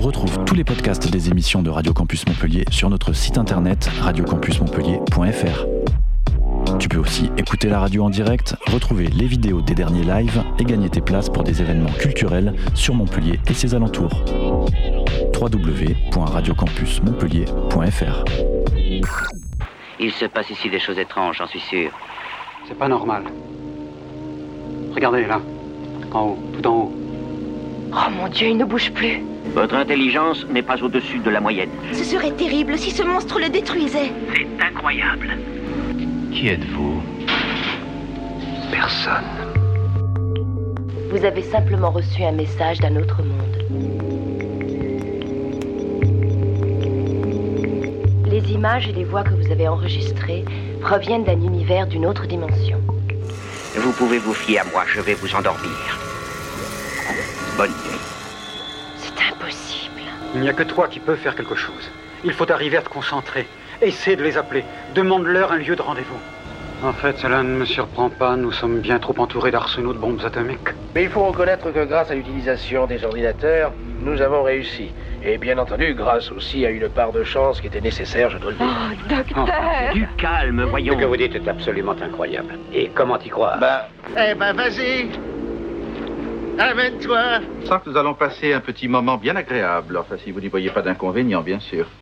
Retrouve tous les podcasts des émissions de Radio Campus Montpellier sur notre site internet radiocampusmontpellier.fr. Tu peux aussi écouter la radio en direct, retrouver les vidéos des derniers lives et gagner tes places pour des événements culturels sur Montpellier et ses alentours. www.radiocampusmontpellier.fr. Il se passe ici des choses étranges, j'en suis sûr. C'est pas normal. Regardez là, en haut, tout en haut. Oh mon Dieu, il ne bouge plus. Votre intelligence n'est pas au-dessus de la moyenne. Ce serait terrible si ce monstre le détruisait. C'est incroyable. Qui êtes-vous? Personne. Vous avez simplement reçu un message d'un autre monde. Les images et les voix que vous avez enregistrées proviennent d'un univers d'une autre dimension. Vous pouvez vous fier à moi, je vais vous endormir. Bonne nuit. C'est impossible. Il n'y a que toi qui peux faire quelque chose. Il faut arriver à te concentrer. Essaie de les appeler. Demande-leur un lieu de rendez-vous. En fait, cela ne me surprend pas. Nous sommes bien trop entourés d'arsenaux de bombes atomiques. Mais il faut reconnaître que grâce à l'utilisation des ordinateurs, nous avons réussi. Et bien entendu, grâce aussi à une part de chance qui était nécessaire, je dois le dire. Oh, docteur! Du calme, voyons. Ce que vous dites est absolument incroyable. Et comment y croire? Eh ben, vas-y. Amène-toi. Je sens que nous allons passer un petit moment bien agréable. Enfin, si vous n'y voyez pas d'inconvénient, bien sûr.